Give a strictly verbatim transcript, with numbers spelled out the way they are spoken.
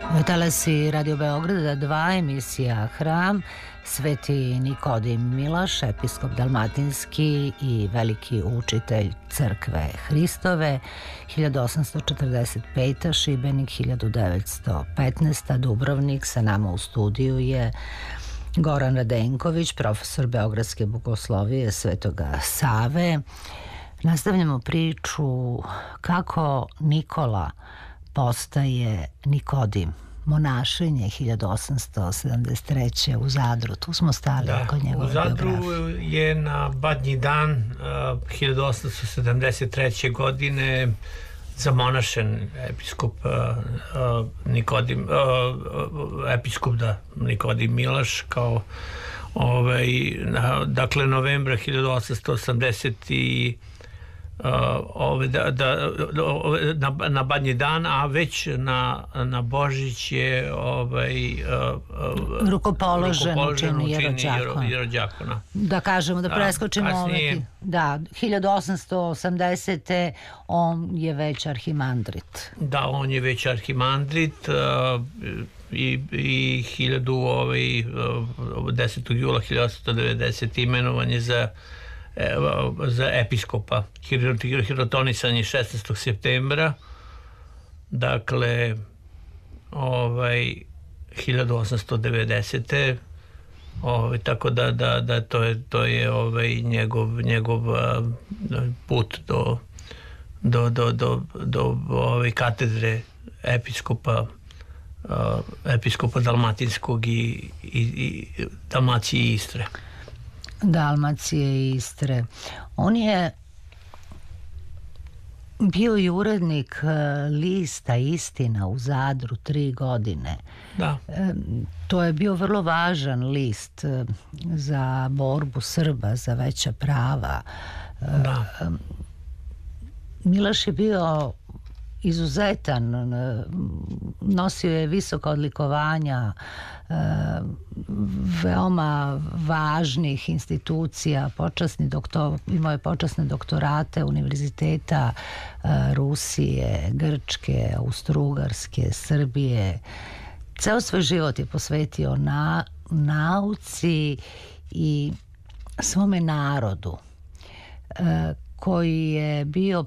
Talasi Radio Beograda dva, emisija Hram, Sveti Nikodim Miloš, episkop dalmatinski i veliki učitelj crkve Hristove, hiljadu osamsto četrdeset peta. Šibenik, hiljadu devetsto petnaesta. Dubrovnik. Sa nama u studiju je Goran Radenković, profesor Beogradske bogoslovije Svetoga Save. Nastavljamo priču kako Nikola postaje Nikodim. Monašenje hiljadu osamsto sedamdeset treće. u Zadru. Tu smo stali da, oko njegove u Zadru biografije. je na Badnji dan uh, hiljadu osamsto sedamdeset treće. godine zamonašen episkop uh, uh, Nikodim uh, episkop da Nikodim Miloš kao ovaj, dakle novembra hiljadu osamsto osamdeset Uh, ove, da, da, na, na Badnji dan, a već na, na Božić je ovaj, uh, rukopoložen u čini Jerođakona. Da kažemo, da, da preskočimo kasnije, ove, da, hiljadu osamsto osamdesete. on je već arhimandrit. Da, on je već arhimandrit uh, i, i hiljadu ovaj, desetog jula hiljadu osamsto devedesete. imenovan je za za episkopa. Hirotonisan je šesnaestog septembra, dakle ovaj hiljadu osamsto devedesete. ovaj tako da da da to je to je ovaj njegov njegov put do do do do do ove katedre episkopa episkopa dalmatinskog i i, i Dalmacije i Istre. Dalmacije i Istre. On je bio i urednik lista Istina u Zadru tri godine. Da. To je bio vrlo važan list za borbu Srba, za veća prava. Da. Miloš je bio izuzetan, nosio je visoka odlikovanja veoma važnih institucija, počasni doktor, imao je počasne doktorate univerziteta Rusije, Grčke, Austrougarske, Srbije. Ceo svoj život je posvetio na nauci i svome narodu, koji je bio